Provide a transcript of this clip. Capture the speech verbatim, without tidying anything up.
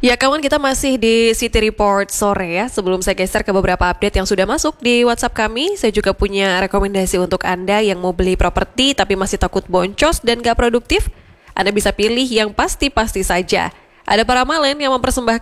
Ya kawan, kita masih di City Report sore ya. Sebelum saya geser ke beberapa update yang sudah masuk di WhatsApp kami, saya juga punya rekomendasi untuk Anda yang mau beli properti tapi masih takut boncos dan gak produktif. Anda bisa pilih yang pasti-pasti saja. Ada Paramalen yang mempersembahkan